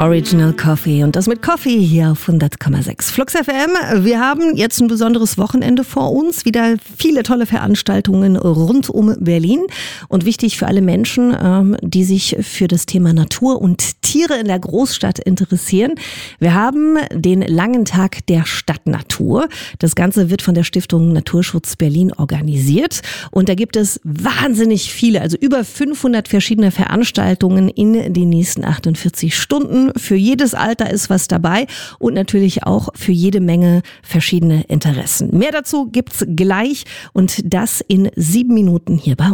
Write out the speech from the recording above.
Original Coffee und das mit Coffee hier auf 100,6 Flux FM. Wir haben jetzt ein besonderes Wochenende vor uns, wieder viele tolle Veranstaltungen rund um Berlin und wichtig für alle Menschen, die sich für das Thema Natur und Tiere in der Großstadt interessieren. Wir haben den langen Tag der Stadtnatur. Das Ganze wird von der Stiftung Naturschutz Berlin organisiert und da gibt es wahnsinnig viele, also über 500 verschiedene Veranstaltungen in den nächsten 48 Stunden. Für jedes Alter ist was dabei und natürlich auch für jede Menge verschiedene Interessen. Mehr dazu gibt's gleich und das in 7 Minuten hier bei uns.